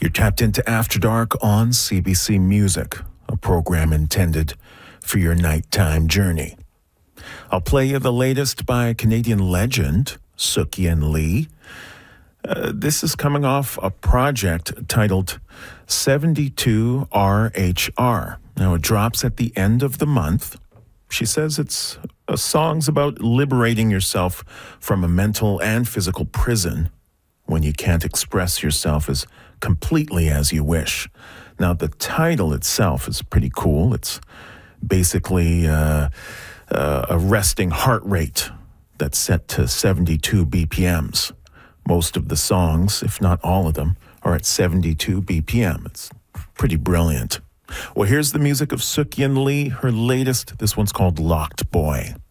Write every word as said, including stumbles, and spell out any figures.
You're tapped into After Dark on C B C Music, a program intended for your nighttime journey. I'll play you the latest by Canadian legend, Sook-Yin Lee. Uh, this is coming off a project titled seventy-two R H R. Now, it drops at the end of the month. She says it's a song's about liberating yourself from a mental and physical prison when you can't express yourself as completely as you wish. Now, the title itself is pretty cool. It's basically uh, uh, a resting heart rate that's set to seventy-two B P Ms. Most of the songs, if not all of them, are at seventy-two B P M. It's pretty brilliant. Well, here's the music of Sook-Yin Lee, her latest. This one's called Locked Boy.